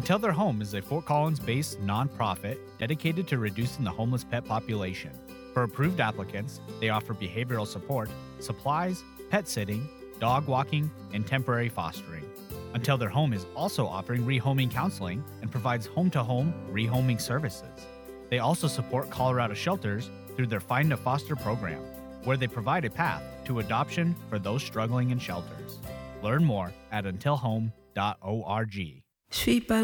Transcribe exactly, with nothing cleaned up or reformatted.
Until Their Home is a Fort Collins-based nonprofit dedicated to reducing the homeless pet population. For approved applicants, they offer behavioral support, supplies, pet sitting, dog walking, and temporary fostering. Until Their Home is also offering rehoming counseling and provides home-to-home rehoming services. They also support Colorado shelters through their Find a Foster program, where they provide a path to adoption for those struggling in shelters. Learn more at until home dot org. Sweet